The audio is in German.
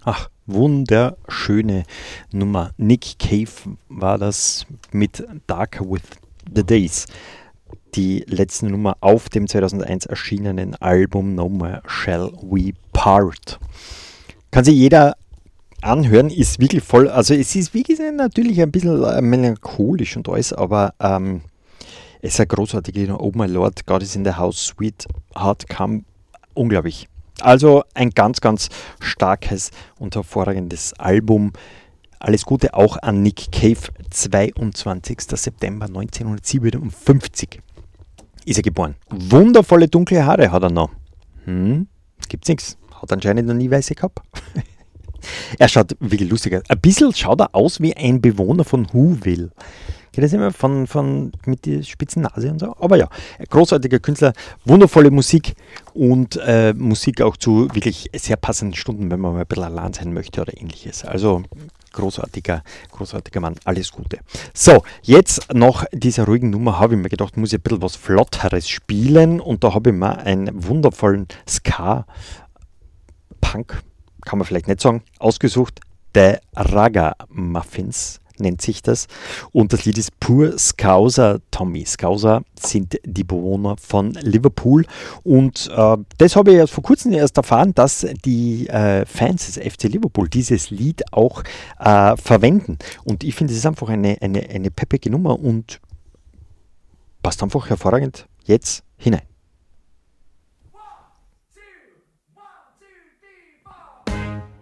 Ach, wunderschöne Nummer. Nick Cave war das mit Darker with the Days. Die letzte Nummer auf dem 2001 erschienenen Album No More Shall We Part. Kann sich jeder anhören, ist wirklich voll, also es ist wie gesagt natürlich ein bisschen melancholisch und alles, aber es ist ein großartiger Oh My Lord, God is in the House, Sweet Heart Come, unglaublich. Also ein ganz, ganz starkes und hervorragendes Album. Alles Gute auch an Nick Cave, 22. September 1957 ist er geboren. Wundervolle dunkle Haare hat er noch. Gibt's nichts. Hat anscheinend noch nie weiße gehabt. Er schaut wirklich lustig aus. Ein bisschen schaut er aus wie ein Bewohner von Whoville. Geht das immer mit der spitzen Nase und so? Aber ja, ein großartiger Künstler, wundervolle Musik und Musik auch zu wirklich sehr passenden Stunden, wenn man mal ein bisschen allein sein möchte oder ähnliches. Also großartiger Mann, alles Gute. So, jetzt nach dieser ruhigen Nummer habe ich mir gedacht, muss ich ein bisschen was Flotteres spielen und da habe ich mir einen wundervollen Ska-Punk, kann man vielleicht nicht sagen, ausgesucht. The Raga Muffins nennt sich das. Und das Lied ist Pur Scouser Tommy. Scouser sind die Bewohner von Liverpool. Und das habe ich erst vor kurzem erfahren, dass die Fans des FC Liverpool dieses Lied auch verwenden. Und ich finde, es ist einfach eine peppige Nummer und passt einfach hervorragend jetzt hinein.